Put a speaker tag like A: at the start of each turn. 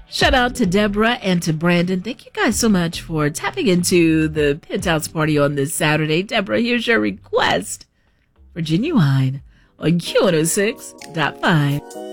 A: Shout out to Deborah and to Brandon. Thank you guys so much for tapping into the Penthouse Party on this Saturday. Deborah, here's your request for Genuine on Q106.5.